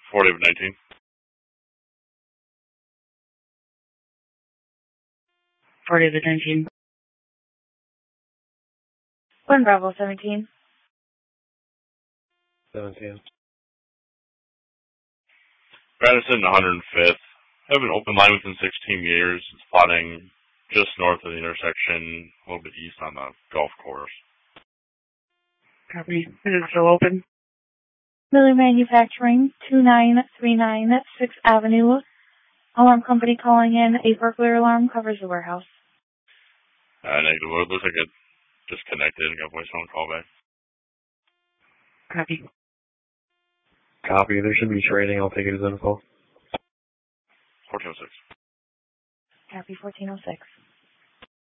40 of 19. Of 19. 1 Bravo 17. 17. Madison, 105th. Have an open line within 16 meters. It's plotting just north of the intersection, a little bit east on the golf course. Copy. Is it still open? Miller Manufacturing, 2939 6th Avenue. Alarm company calling in. A burglar alarm covers the warehouse. Negative. It looks like it disconnected. Got voicemail call back. Copy. Copy. There should be trading. I'll take it as info. 1406. Copy 1406.